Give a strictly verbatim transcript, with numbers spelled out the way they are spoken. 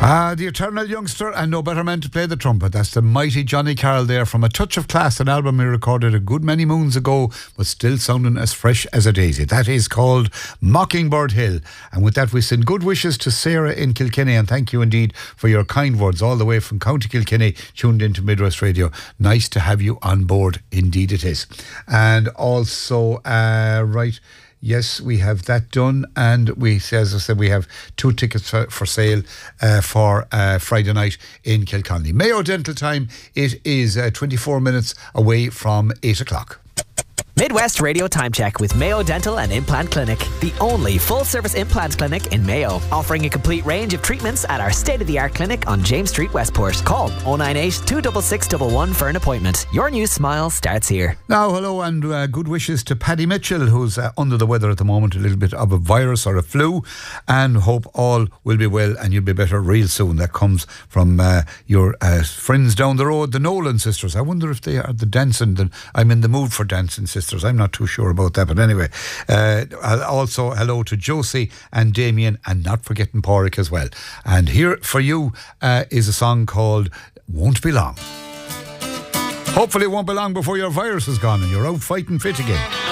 Ah, the eternal youngster and no better man to play the trumpet. That's the mighty Johnny Carroll there from A Touch of Class, an album he recorded a good many moons ago, but still sounding as fresh as a daisy. That is called Mockingbird Hill. And with that, we send good wishes to Sarah in Kilkenny, and thank you indeed for your kind words all the way from County Kilkenny, tuned into Midwest Radio. Nice to have you on board, indeed it is. And also, uh, right... Yes, we have that done, and we, as I said, we have two tickets for, for sale uh, for uh, Friday night in Kilconnelly. Mayo Dental Time, it is uh, twenty-four minutes away from eight o'clock. Midwest Radio Time Check with Mayo Dental and Implant Clinic, the only full-service implant clinic in Mayo, offering a complete range of treatments at our state-of-the-art clinic on James Street, Westport. Call oh nine eight, two six six one one for an appointment. Your new smile starts here. Now, hello and uh, good wishes to Paddy Mitchell, who's uh, under the weather at the moment, a little bit of a virus or a flu, and hope all will be well and you'll be better real soon. That comes from uh, your uh, friends down the road, the Nolan sisters. I wonder if they are the dancing. The, I'm in the mood for dancing sisters. I'm not too sure about that, but anyway. Uh, also, hello to Josie and Damien, and not forgetting Porrick as well. And here for you uh, is a song called Won't Be Long. Hopefully it won't be long before your virus is gone and you're out fighting fit again.